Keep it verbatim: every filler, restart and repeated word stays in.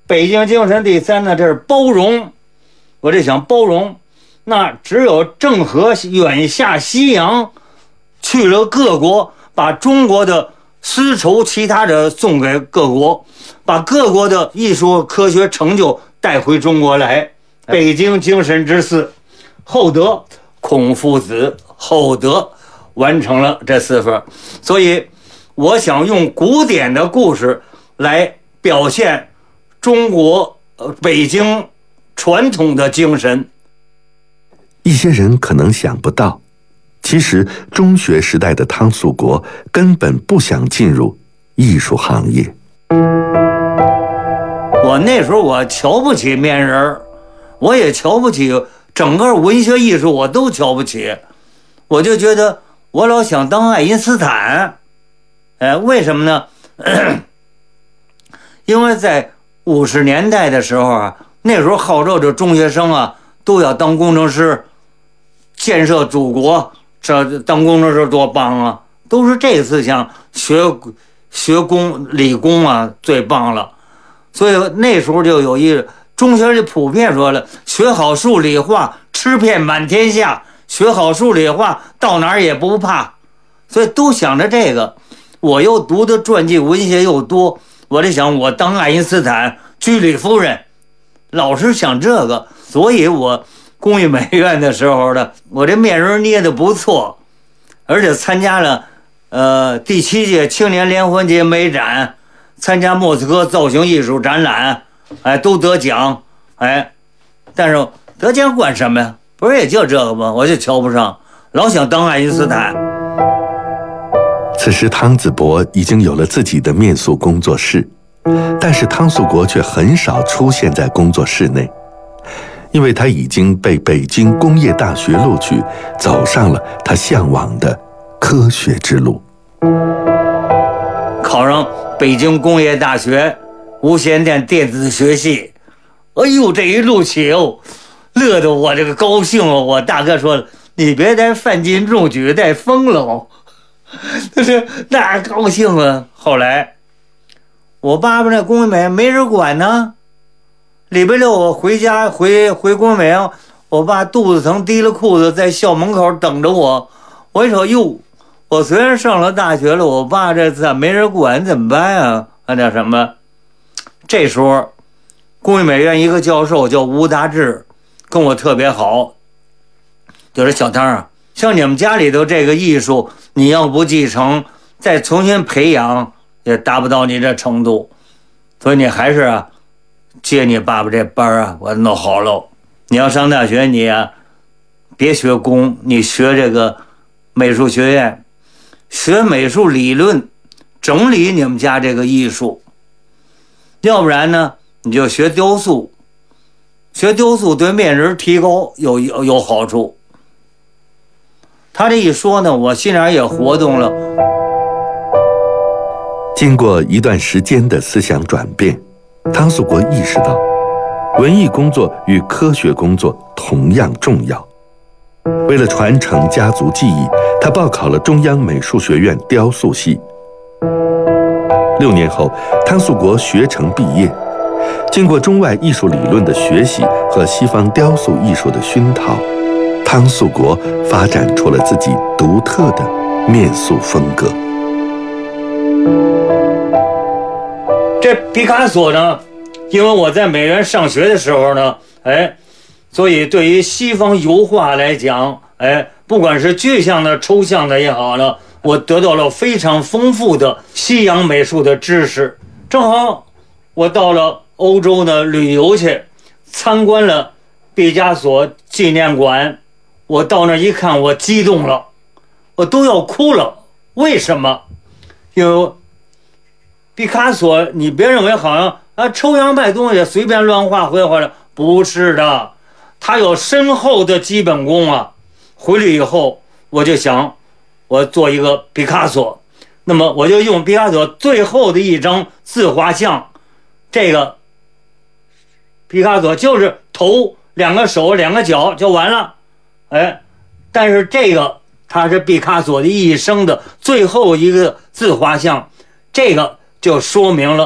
北京精神第三呢，这是包容。我这想包容，那只有郑和远下西洋，去了各国，把中国的丝绸其他的送给各国，把各国的艺术科学成就带回中国来。北京精神之四，厚德，孔夫子厚德完成了这四分。所以我想用古典的故事来表现中国呃北京传统的精神。 一些人可能想不到，其实中学时代的汤素国根本不想进入艺术行业。 我那时候我瞧不起面人，我也瞧不起整个文学艺术，我都瞧不起。我就觉得我老想当爱因斯坦。哎，为什么呢？因为在五十年代的时候啊，那时候号召着中学生啊都要当工程师，建设祖国，这当工程师多棒啊！都是这个思想，学学工理工啊最棒了。所以那时候就有一中学就普遍说了，学好数理化，吃遍满天下；学好数理化，到哪儿也不怕。所以都想着这个。我又读的传记文学又多，我就想我当爱因斯坦、居里夫人，老是想这个。所以我工艺美院的时候呢，我这面人捏得不错，而且参加了呃第七届青年联欢节美展，参加莫斯科造型艺术展览，哎，都得奖，哎，但是得奖管什么呀？不是也就这个吗？我就瞧不上，老想当爱因斯坦。 此时汤子博已经有了自己的面塑工作室，但是汤素国却很少出现在工作室内，因为他已经被北京工业大学录取，走上了他向往的科学之路。 考上北京工业大学无线电电子学系，哎呦，这一录取哦，乐得我这个高兴哦！我大哥说了，你别再犯进中举，再疯了哦。但是那高兴啊！后来我爸爸那工艺美没人管呢，礼拜六我回家回回工艺美，我爸肚子疼提了裤子在校门口等着我。我一瞅，哟，我虽然上了大学了，我爸这次没人管怎么办啊？那叫什么？这时候工艺美院一个教授叫吴达志，跟我特别好，就说小汤啊，像你们家里头这个艺术，你要不继承，再重新培养，也达不到你这程度，所以你还是啊，接你爸爸这班啊，我弄好喽。你要上大学，你啊，别学工，你学这个美术学院，学美术理论，整理你们家这个艺术。要不然呢，你就学雕塑，学雕塑对面人提高有有有好处。他这一说呢，我心眼也活动了。 经过一段时间的思想转变，汤素国意识到，文艺工作与科学工作同样重要。为了传承家族技艺，他报考了中央美术学院雕塑系。六年后，汤素国学成毕业。经过中外艺术理论的学习和西方雕塑艺术的熏陶，汤素国发展出了自己独特的面塑风格。 这毕卡索呢，因为我在美院上学的时候呢，哎，所以对于西方油画来讲，哎，不管是具象的、抽象的也好呢，我得到了非常丰富的西洋美术的知识。正好我到了欧洲呢旅游去，参观了毕加索纪念馆。我到那一看，我激动了，我都要哭了。为什么？因为毕卡索，你别认为好像啊抽象派东西随便乱画绘画的，不是的，他有深厚的基本功啊。回去以后，我就想，我做一个毕卡索，那么我就用毕卡索最后的一张自画像，这个毕卡索就是头、两个手、两个脚就完了。哎，但是这个它是毕卡索的一生的最后一个自画像，这个就说明了